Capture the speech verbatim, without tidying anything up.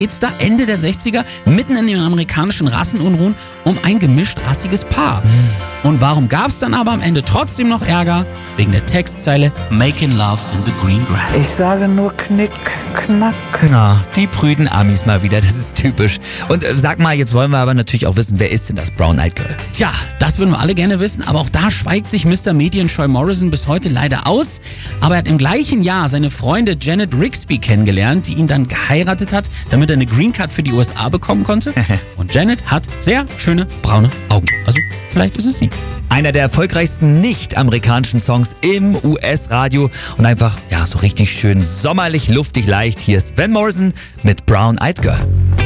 geht's da Ende der sechziger, mitten in den amerikanischen Rassenunruhen, um ein gemischt-rassiges Paar. Und warum gab's dann aber am Ende trotzdem noch Ärger? Wegen der Textzeile Making Love in the Green Grass. Ich sage nur Knick, Knack. Na, die prüden Amis mal wieder, das ist typisch. Und äh, sag mal, jetzt wollen wir aber natürlich auch wissen, wer ist denn das Brown Eyed Girl? Tja, das würden wir alle gerne wissen, aber auch da schweigt sich Mister Medienscheu Morrison bis heute leider aus. Aber er hat im gleichen Jahr seine Freundin Janet Rigsby kennengelernt, die ihn dann geheiratet hat, damit er eine Green Card für die U S A bekommen konnte. Und Janet hat sehr schöne braune Augen. Also vielleicht ist es sie. Einer der erfolgreichsten nicht-amerikanischen Songs im U S-Radio und einfach, ja, so richtig schön sommerlich, luftig, leicht. Hier ist Van Morrison mit Brown Eyed Girl.